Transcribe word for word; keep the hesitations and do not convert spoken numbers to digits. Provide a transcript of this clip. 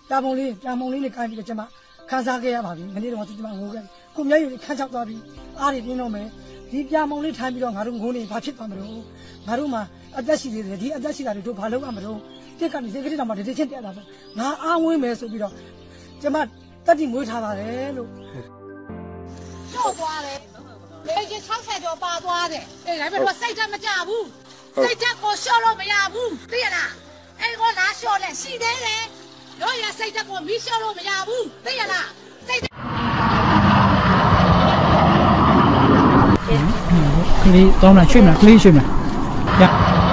တာပုံလေးပြန်ပုံလေးနဲ့ကိုင်းပြီးတော့ကျမခန်းစားခဲ့ရပါပြီမနေ့တော့ကျမငိုခဲ့ကိုမျက်ရည်ခန်းချောက်သွားပြီးအားတွေပြင်းတော့မယ်ဒီပြန်ပုံလေးထိုင်ပြီးတော့ငါတို့ငိုနေဘာဖြစ်သွားမလို့ငါတို့မှအသက်ရှိသေးတယ်ဒီအသက်ရှိတာတွေတို့ဘာလုပ်ရမလို့တက်ကနေစိတ်ကလေးတော့မှတတိချင်းတက်တာပေါ့ငါအားဝင်းမယ်ဆိုပြီးတော့ကျမတက်တိမွေးထားပါတယ်လို့ကျော်သွားတယ်လေကြီး၆ဆယ်ကျော်ပါသွားတယ်အေးဒါပေမဲ့စိတ်ဓာတ်မကြဘူးစိတ်ဓာတ်ကိုလျှော့လို့မရဘူးသိရလားအဲ့ကောလားလျှော့လဲရှိသေးတယ်တို့ရစိတ်ဓာတ်ကိုမီးလျှော့လို့မရဘူးသိရလားစိတ်ကလေးတောင်းလာချွေးမလားကလေးချွေးမလားရ